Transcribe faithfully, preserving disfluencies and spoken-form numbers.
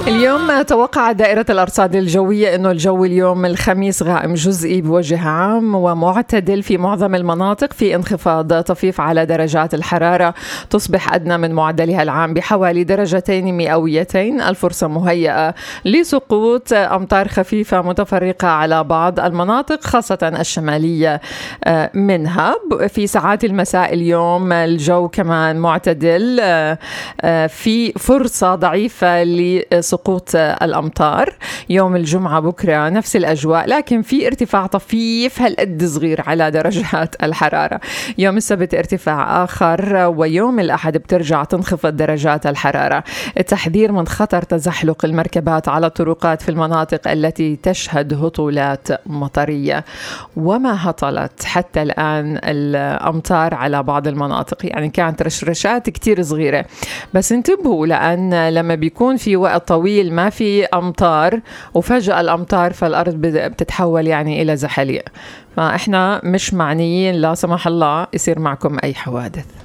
اليوم توقعت دائرة الأرصاد الجوية أنه الجو اليوم الخميس غائم جزئي بوجه عام ومعتدل في معظم المناطق، في انخفاض طفيف على درجات الحرارة تصبح أدنى من معدلها العام بحوالي درجتين مئويتين. الفرصة مهيئة لسقوط أمطار خفيفة متفرقة على بعض المناطق خاصة الشمالية منها. في ساعات المساء اليوم الجو كمان معتدل، في فرصة ضعيفة لسقوط سقوط الأمطار. يوم الجمعة بكرة نفس الأجواء، لكن في ارتفاع طفيف هالقد صغير على درجات الحرارة. يوم السبت ارتفاع آخر، ويوم الأحد بترجع تنخفض درجات الحرارة. التحذير من خطر تزحلق المركبات على الطرقات في المناطق التي تشهد هطولات مطرية. وما هطلت حتى الآن الأمطار على بعض المناطق، يعني كانت رشرشات كتير صغيرة، بس انتبهوا لأن لما بيكون في وقت طويل ما في أمطار وفجأة الأمطار فالأرض بتتحول يعني إلى زحليق، فإحنا مش معنيين لا سمح الله يصير معكم أي حوادث.